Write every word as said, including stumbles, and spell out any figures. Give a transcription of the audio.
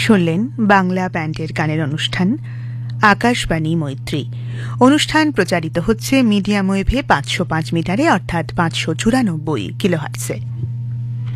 শুনলেন বাংলা ব্যান্ডের গানের অনুষ্ঠান আকাশবাণী মৈত্রী। অনুষ্ঠান প্রচারিত হচ্ছে মিডিয়াম ওয়েভে পাঁচশো পাঁচ মিটারে অর্থাৎ পাঁচশো চুরানব্বই কিলোহার্টজে।